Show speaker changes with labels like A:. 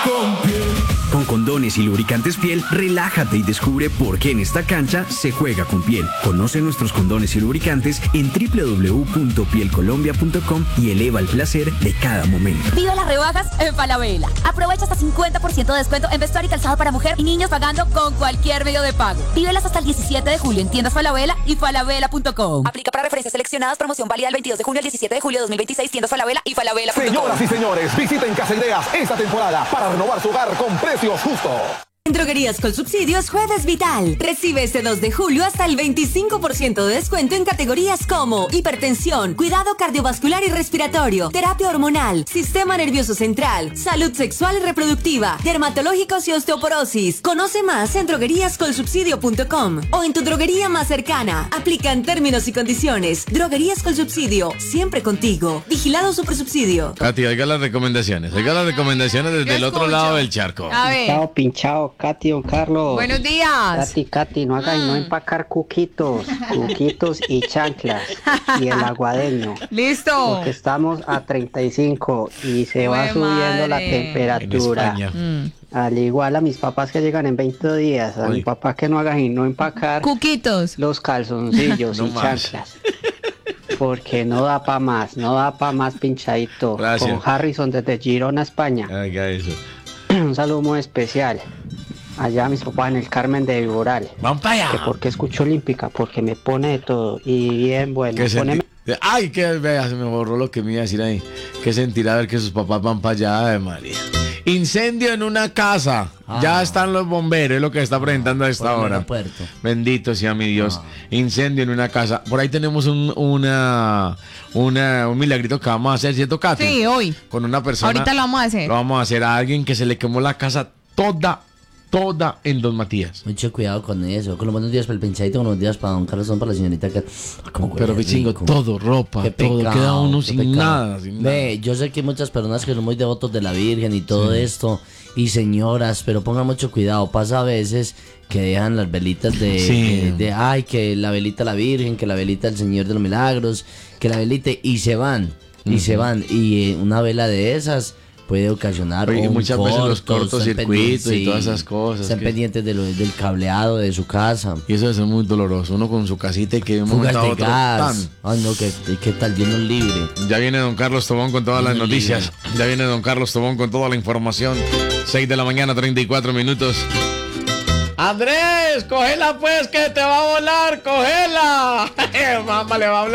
A: con Piel.
B: Con condones y lubricantes Piel, relájate y descubre por qué en esta cancha se juega con Piel. Conoce nuestros condones y lubricantes en www.pielcolombia.com y eleva el placer de cada momento.
C: Viva las rebajas en Falabella. Aprovecha hasta 50% de descuento en vestuario y calzado para mujer y niños pagando con cualquier medio de pago. Vívelas hasta el 17 de julio en tiendas Falabella y falabella.com. Aplica para referencias seleccionadas. Promoción válida del 22 de junio al 17 de julio de 2026. Tiendas Falabella y falabella.com.
D: Señoras y señores, visiten Casa Ideas esta temporada para renovar su hogar con precios justos.
E: En Droguerías con Subsidios, Jueves Vital. Recibe este 2 de julio hasta el 25% de descuento en categorías como hipertensión, cuidado cardiovascular y respiratorio, terapia hormonal, sistema nervioso central, salud sexual y reproductiva, dermatológicos y osteoporosis. Conoce más en drogueríascolsubsidio.com o en tu droguería más cercana. Aplican términos y condiciones. Droguerías con Subsidio, siempre contigo. Vigilado Supersubsidio.
F: Katy, oiga las recomendaciones. Oiga las recomendaciones desde el otro lado del charco.
G: A ver.
H: Pinchao, pinchao, Katy, don Carlos.
G: Buenos días.
H: Katy, no haga y no empacar cuquitos y chanclas y el aguadeño.
G: Listo.
H: Porque estamos a 35 y se va
G: Jue
H: subiendo la
G: madre.
H: temperatura.
F: En España.
H: Al igual a mis papás que llegan en 20 días, a mi papá que no haga y no empacar
G: Cuquitos.
H: los calzoncillos
F: No
H: y
F: más.
H: chanclas. Porque no da pa' más, pinchadito.
F: Gracias.
H: Con Harrison desde Girona, España.
F: Oiga eso.
H: Un saludo muy especial. Allá a mis papás en el Carmen de Viboral.
F: Vamos para allá.
H: Que porque escucho Olímpica, porque me pone de todo. Y bien bueno.
F: ¿Qué
H: Poneme-
F: Ay, que vea, se me borró lo que me iba a decir ahí. ¿Qué sentirá ver que sus papás van para allá, de María? Incendio en una casa. Ya están los bomberos, es lo que está presentando a esta hora. Bendito sea mi Dios. Incendio en una casa. Por ahí tenemos un milagrito que vamos a hacer, ¿cierto, Katy?
G: Sí, hoy.
F: Con una persona.
G: Ahorita lo vamos a hacer.
F: Lo vamos a hacer a alguien que se le quemó la casa toda en Don Matías.
I: Mucho cuidado con eso. Con los buenos días para el pinchadito, con los buenos días para don Carlos, son para la señorita que...
F: Pero Pichingo, todo, ropa,
I: Qué
F: todo.
I: pecado,
F: Queda uno
I: qué
F: sin
I: pecado.
F: nada.
I: Ve, yo sé que hay muchas personas que son muy devotos de la Virgen y todo esto, y señoras, pero pongan mucho cuidado. Pasa a veces que dejan las velitas ay, que la velita la Virgen, que la velita el Señor de los Milagros, que la velita, y se van, y una vela de esas puede ocasionar
F: Y
I: un
F: muchas veces los
I: corto,
F: cortocircuitos
I: estén
F: y todas esas cosas.
I: Estén pendientes del cableado de su casa.
F: Y eso es muy doloroso. Uno con su casita y que de un
I: Fugas
F: momento a
I: de
F: otro,
I: gas.
F: ¡tan!
I: Ay, no, ¿qué tal? Dios nos libre.
F: Ya viene don Carlos Tobón con todas las
I: Dios nos
F: noticias. Ya viene don Carlos Tobón con toda la información. 6 de la mañana, 34 minutos. Andrés, cógela pues que te va a volar, cógela. Mamá le va a hablar.